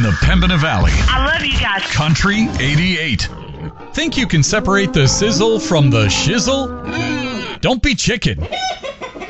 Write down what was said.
in the Pembina Valley. I love you guys. Country 88. Think you can separate the sizzle from the shizzle? Don't be chicken.